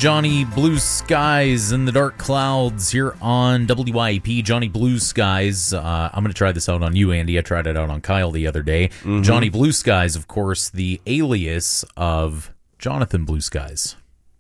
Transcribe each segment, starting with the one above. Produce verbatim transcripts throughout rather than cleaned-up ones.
Johnny Blue Skies in the Dark Clouds here on W I P. Johnny Blue Skies. Uh, I'm going to try this out on you, Andy. I tried it out on Kyle the other day. Mm-hmm. Johnny Blue Skies, of course, the alias of Jonathan Blue Skies.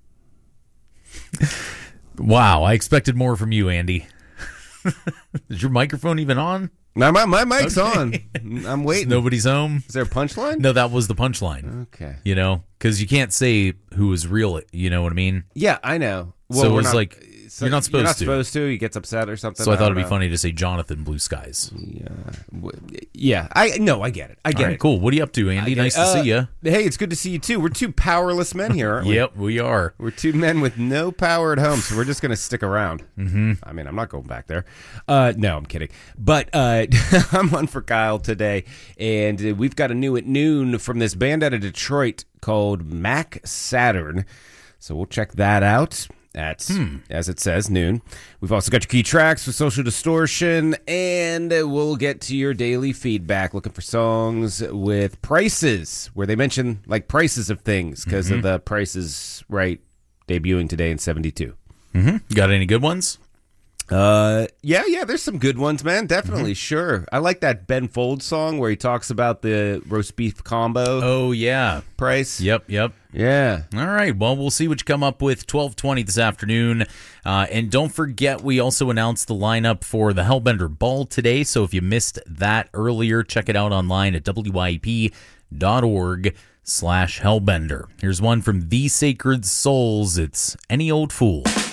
Wow, I expected more from you, Andy. Is your microphone even on? No, my, my mic's Okay. on. I'm waiting. Nobody's home. Is there a punchline? No, that was the punchline. Okay. You know, because you can't say who was real. You know what I mean? Yeah, I know. Well, so it we're was not, like, so you're not supposed you're not to. supposed to. He gets upset or something. So I thought it'd be know. funny to say Jonathan Blue Skies. Yeah. Yeah. I no, I get it. I get All right, it. cool. What are you up to, Andy? Nice to Uh, see you. Hey, it's good to see you too. We're two powerless men here, aren't we? Yep, we are. We're two men with no power at home, so we're just going to stick around. Mm-hmm. I mean, I'm not going back there. Uh, no, I'm kidding. But uh, I'm on for Kyle today, and uh, we've got a new at noon from this band out of Detroit called Mac Saturn. So we'll check that out at, hmm. as it says, noon. We've also got your key tracks for Social Distortion, and we'll get to your daily feedback, looking for songs with prices, where they mention, like, prices of things, because mm-hmm. of the Prices Right debuting today in seventy-two. Mm-hmm. Got any good ones? Uh, yeah, yeah, there's some good ones, man. Definitely, mm-hmm. sure. I like that Ben Folds song where he talks about the roast beef combo. Oh, yeah. Price. Yep, yep. Yeah. All right. Well, we'll see what you come up with twelve twenty this afternoon. Uh, and don't forget, we also announced the lineup for the Hellbender Ball today. So if you missed that earlier, check it out online at W I P dot org slash Hellbender. Here's one from The Sacred Souls. It's Any Old Fool.